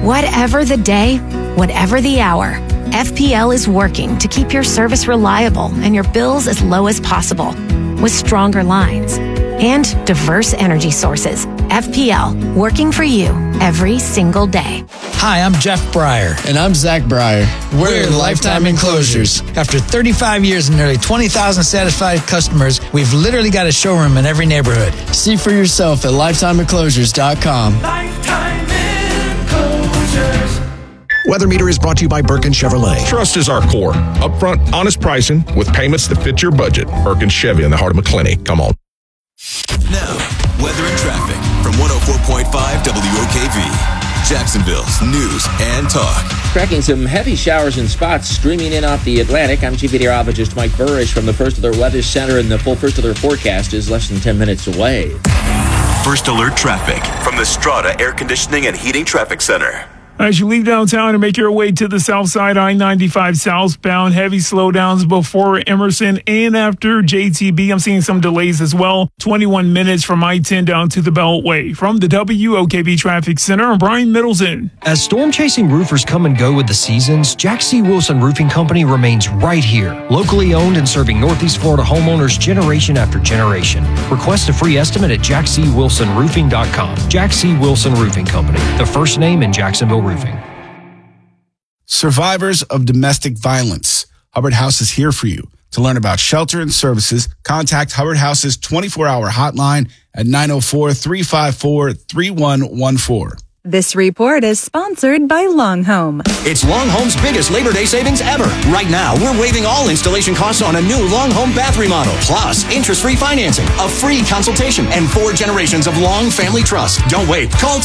Whatever the day, whatever the hour, FPL is working to keep your service reliable and your bills as low as possible. With stronger lines and diverse energy sources, FPL, working for you every single day. Hi, I'm Jeff Breyer. And I'm Zach Breyer. We're Lifetime Enclosures. After 35 years and nearly 20,000 satisfied customers, we've literally got a showroom in every neighborhood. See for yourself at lifetimeenclosures.com. Lifetime Enclosures. Weather Meter is brought to you by Birkin Chevrolet. Trust is our core. Upfront, honest pricing with payments that fit your budget. Birkin Chevy in the heart of McClenny. Come on. Now, weather and traffic from 104.5 WOKV. Jacksonville's news and talk. Tracking some heavy showers and spots streaming in off the Atlantic. I'm Chief Meteorologist Mike Burrish from the First Alert Weather Center, and the full First Alert forecast is less than 10 minutes away. First Alert traffic from the Strata Air Conditioning and Heating Traffic Center. As you leave downtown and make your way to the south side, I-95 southbound, heavy slowdowns before Emerson and after JTB. I'm seeing some delays as well. 21 minutes from I-10 down to the Beltway. From the WOKV Traffic Center, I'm Brian Middleton. As storm-chasing roofers come and go with the seasons, Jack C. Wilson Roofing Company remains right here. Locally owned and serving Northeast Florida homeowners generation after generation. Request a free estimate at jackcwilsonroofing.com. Jack C. Wilson Roofing Company, the first name in Jacksonville Roofing. Survivors of domestic violence. Hubbard House is here for you. To learn about shelter and services, contact Hubbard House's 24-hour hotline at 904-354-3114. This report is sponsored by Long Home. It's Long Home's biggest Labor Day savings ever. Right now, we're waiving all installation costs on a new Long Home bath remodel, plus interest-free financing, a free consultation, and 4 generations of Long Family Trust. Don't wait. Call